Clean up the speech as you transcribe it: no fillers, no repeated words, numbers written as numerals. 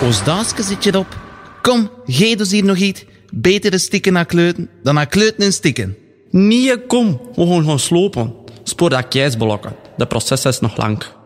Als daasje zit je op. Kom, geef ons hier nog iets. Beter een stikken naar kleuten dan naar kleuten en stikken. Nee, kom. We gaan slopen. Spoor dat keisblokken. De proces is nog lang.